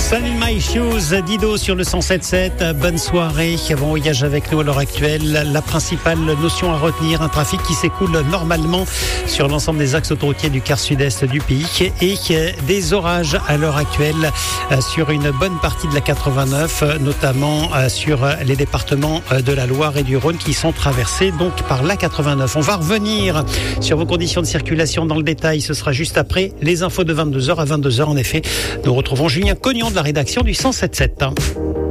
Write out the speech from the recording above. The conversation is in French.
Sun in My Shoes, Dido sur le 107.7. Bonne soirée. Bon voyage avec nous à l'heure actuelle. La principale notion à retenir, un trafic qui s'écoule normalement sur l'ensemble des axes autoroutiers du quart sud-est du pays et des orages à l'heure actuelle sur une bonne partie de la 89, notamment sur les départements de la Loire et du Rhône qui sont traversés donc par la 89. On va revenir sur vos conditions de circulation dans le détail. Ce sera juste après les infos de 22h à 22h. En effet, nous retrouvons Julien Cognon de la rédaction du 107.7.